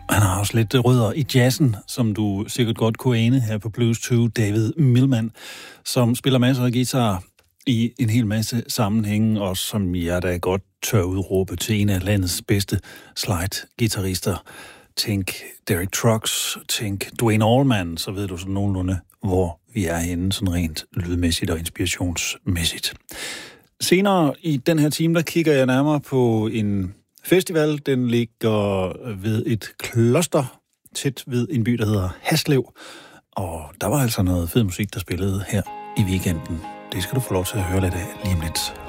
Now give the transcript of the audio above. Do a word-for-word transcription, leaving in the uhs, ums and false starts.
Han har også lidt rødder i jazzen, som du sikkert godt kunne ane her på Blues to. David Milman, som spiller masser af guitar i en hel masse sammenhænge, og som jeg da godt tør udråbe til en af landets bedste slide-guitarister. Tænk Derek Trucks, tænk Duane Allman, så ved du sådan nogenlunde, hvor vi er henne, sådan rent lydmæssigt og inspirationsmæssigt. Senere i den her time, der kigger jeg nærmere på en festival. Den ligger ved et kloster, tæt ved en by, der hedder Haslev. Og der var altså noget fed musik, der spillede her i weekenden. Det skal du få lov til at høre lidt af lige om lidt.